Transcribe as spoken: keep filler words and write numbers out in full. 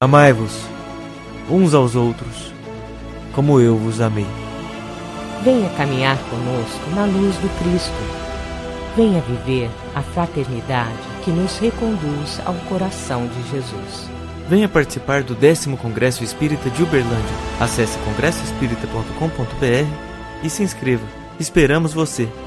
Amai-vos uns aos outros, como eu vos amei. Venha caminhar conosco na luz do Cristo. Venha viver a fraternidade que nos reconduz ao coração de Jesus. Venha participar do décimo Congresso Espírita de Uberlândia. Acesse congresso espírita ponto com ponto br e se inscreva. Esperamos você!